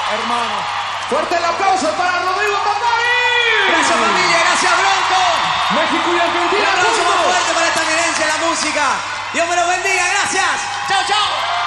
hermano. Fuerte el aplauso para Rodrigo Tacari. Gracias familia, gracias Bronco. México y Argentina. Un aplauso más fuerte para esta eminencia en la música. Dios me los bendiga, gracias. Chao, chao.